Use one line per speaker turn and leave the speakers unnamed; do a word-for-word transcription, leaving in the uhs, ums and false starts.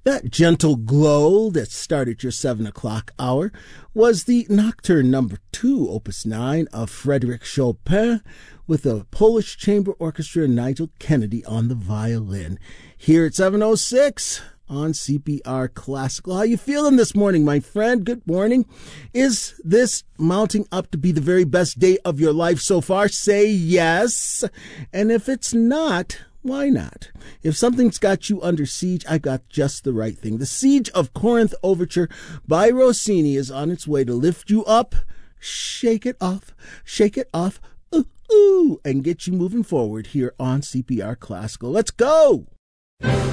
That gentle glow that started your seven o'clock hour was the Nocturne number two, opus nine of Frédéric Chopin, with the Polish Chamber Orchestra and Nigel Kennedy on the violin. Here at seven oh six on C P R Classical. How you feeling this morning, my friend? Good morning. Is this mounting up to be the very best day of your life so far? Say yes. And if it's not, why not? If something's got you under siege, I got just the right thing. The Siege of Corinth Overture by Rossini is on its way to lift you up, shake it off, shake it off, ooh, ooh, and get you moving forward here on C P R Classical. Let's go!